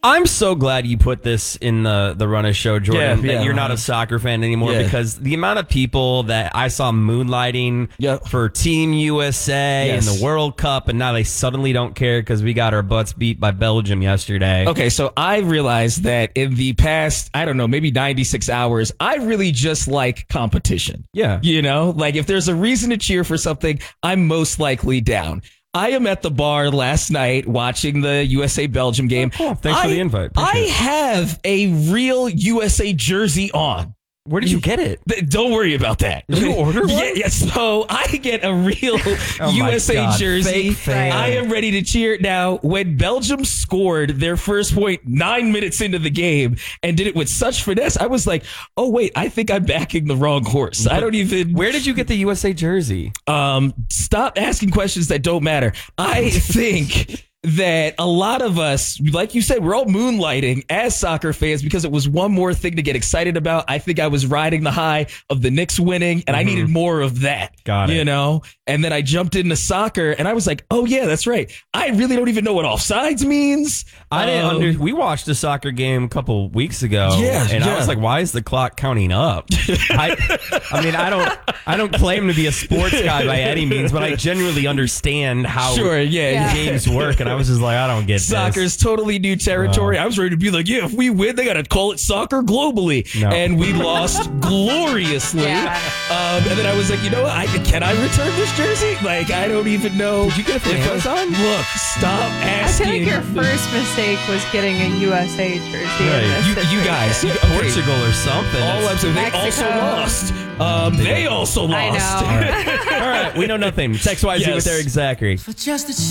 I'm so glad you put this in the run of show, Jordan, that you're not a soccer fan anymore, because the amount of people that I saw moonlighting for Team USA and the World Cup, and now they suddenly don't care because we got our butts beat by Belgium yesterday. Okay, so I realized that in the past, I don't know, maybe 96 hours, I really just like competition. Yeah. You know, like if there's a reason to cheer for something, I'm most likely down. I am at the bar last night watching the USA-Belgium game. Oh, cool. Thanks for the invite. Appreciate I have a real USA jersey on. Where did you get it? Don't worry about that. Did you order one? Yeah, so I get a real USA jersey. Fake fan. I am ready to cheer. Now, when Belgium scored their first point 9 minutes into the game and did it with such finesse, I was like, oh, wait, I think I'm backing the wrong horse. I don't even... Where did you get the USA jersey? Stop asking questions that don't matter. I think... that a lot of us, like you said, we're all moonlighting as soccer fans because it was one more thing to get excited about. I think I was riding the high of the Knicks winning, and I needed more of that. Got it. You know? And then I jumped into soccer, and I was like, oh, yeah, that's right. I really don't even know what offsides means. I didn't we watched a soccer game a couple weeks ago, and I was like, why is the clock counting up? I mean, I don't claim to be a sports guy by any means, but I genuinely understand how games work, and I was just like, I don't get Soccer's totally new territory. I was ready to be like, yeah, if we win, they got to call it soccer globally. No. And we lost gloriously. And then I was like, you know what? Can I return this jersey? Like, I don't even know. Did you get it from Amazon? Look, stop asking. I feel like your first mistake was getting a USA jersey. Right. You guys. Portugal or something. All I'm saying, they also lost. They also lost. I know. All right, we know nothing. Text YZ with Eric Zachary. For just a